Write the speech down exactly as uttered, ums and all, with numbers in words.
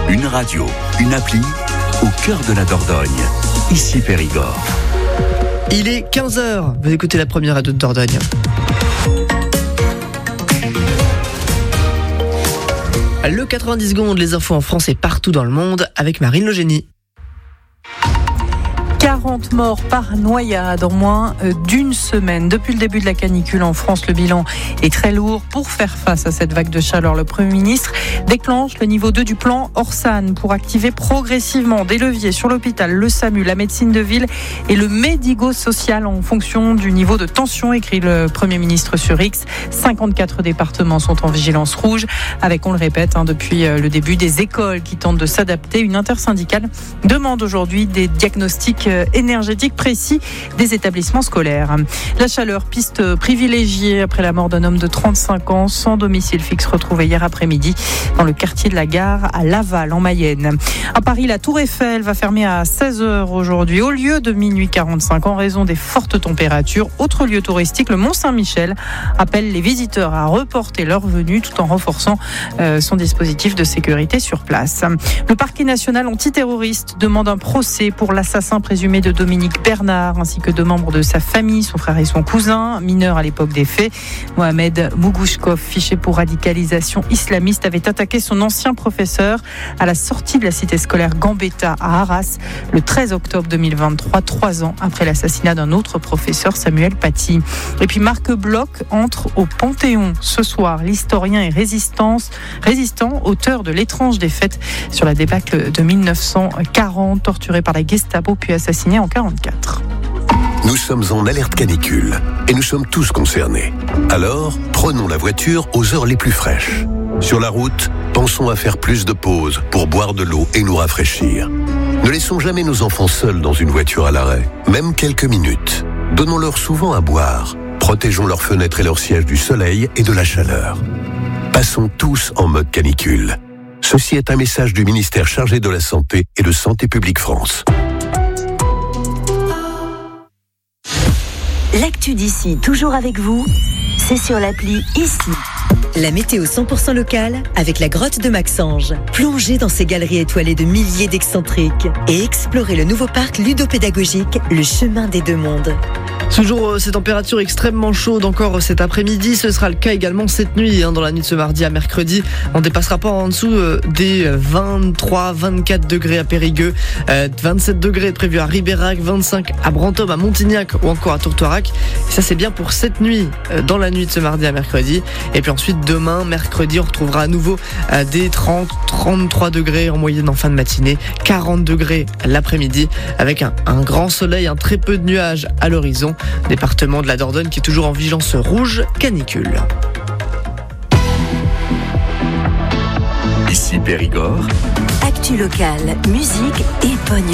Une radio, une appli, au cœur de la Dordogne. Ici Périgord. Il est quinze heures, vous écoutez la première radio de Dordogne. Le quatre-vingt-dix secondes, les infos en France et partout dans le monde avec Marine Logénie. quarante morts par noyade en moins d'une semaine. Depuis le début de la canicule en France, le bilan est très lourd. Pour faire face à cette vague de chaleur, le Premier ministre déclenche le niveau deux du plan Orsan pour activer progressivement des leviers sur l'hôpital, le SAMU, la médecine de ville et le médico-social en fonction du niveau de tension, écrit le Premier ministre sur X. cinquante-quatre départements sont en vigilance rouge avec, on le répète, hein, depuis le début, des écoles qui tentent de s'adapter. Une intersyndicale demande aujourd'hui des diagnostics énergétique précis des établissements scolaires. La chaleur, piste privilégiée après la mort d'un homme de trente-cinq ans sans domicile fixe retrouvé hier après-midi dans le quartier de la Gare à Laval en Mayenne. À Paris, la Tour Eiffel va fermer à seize heures aujourd'hui au lieu de minuit quarante-cinq en raison des fortes températures. Autre lieu touristique, le Mont-Saint-Michel appelle les visiteurs à reporter leur venue tout en renforçant euh, son dispositif de sécurité sur place. Le parquet national antiterroriste demande un procès pour l'assassin présumé de Dominique Bernard ainsi que deux membres de sa famille, son frère et son cousin, mineurs à l'époque des faits. Mohamed Mougouchkov, fiché pour radicalisation islamiste, avait attaqué son ancien professeur à la sortie de la cité scolaire Gambetta à Arras le treize octobre deux mille vingt-trois, trois ans après l'assassinat d'un autre professeur, Samuel Paty. Et puis Marc Bloch entre au Panthéon ce soir. L'historien et résistance, résistant, auteur de L'étrange défaite sur la débâcle de mille neuf cent quarante, torturé par la Gestapo puis assassiné en quarante-quatre. Nous sommes en alerte canicule et nous sommes tous concernés. Alors, prenons la voiture aux heures les plus fraîches. Sur la route, pensons à faire plus de pauses pour boire de l'eau et nous rafraîchir. Ne laissons jamais nos enfants seuls dans une voiture à l'arrêt, même quelques minutes. Donnons-leur souvent à boire. Protégeons leurs fenêtres et leurs sièges du soleil et de la chaleur. Passons tous en mode canicule. Ceci est un message du ministère chargé de la Santé et de Santé publique France. L'actu d'ici, toujours avec vous, c'est sur l'appli Ici. La météo cent pour cent locale avec la grotte de Maxange. Plongez dans ces galeries étoilées de milliers d'excentriques et explorez le nouveau parc ludopédagogique, le chemin des deux mondes. Toujours ces températures extrêmement chaudes encore cet après-midi. Ce sera le cas également cette nuit, hein, dans la nuit de ce mardi à mercredi. On ne dépassera pas en dessous euh, des vingt-trois vingt-quatre degrés à Périgueux, euh, vingt-sept degrés prévus à Ribérac, vingt-cinq à Brantôme, à Montignac ou encore à Tourtoirac. Et ça, c'est bien pour cette nuit, euh, dans la nuit de ce mardi à mercredi. Et puis ensuite, demain, mercredi, on retrouvera à nouveau euh, des trente trente-trois degrés en moyenne en fin de matinée, quarante degrés l'après-midi, avec un, un grand soleil, un très peu de nuages à l'horizon. Département de la Dordogne qui est toujours en vigilance rouge canicule. Ici Périgord. Actu locale, musique et bonne